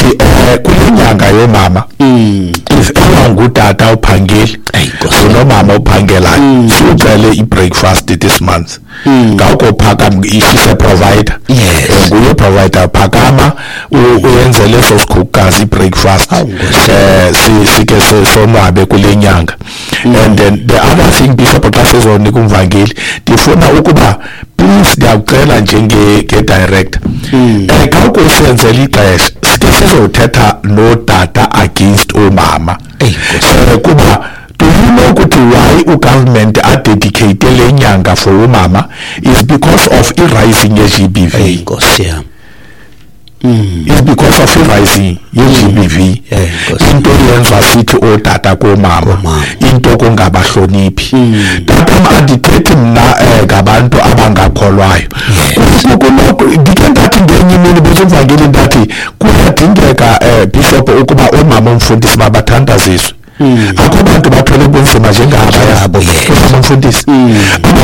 ukuthi kulenyanga yomama if ngutata uphangeli nomama uphangelayo ucele i-breakfast this month ngakho phakama she's a provider nguye provider phakama uyenze leso sikhukazi i-breakfast sike sonwabe kulenyanga. And then the other thing bishop xa sezonika umvangeli ndifuna ukuba please ngiyacela njenge director xa kusenzela ixesha sike sizothetha nodata against omama kuba do you know ukuthi why ugovernment adedicate le nyanga for umama is because of i-rising ye-GBV. It's because of i-rising ye-GBV. Into yenziwa sithi odata komama into kungabahloniphi tata andithethi mna ngabantu abangakholwayo kunoku ndike ndathi ngenye imini bezumvangeli ndathi kuyadingeka bishop ukuba omama umfundisi babathandaziswe akho bantu bathole bunzima njengaba yabo umfundisi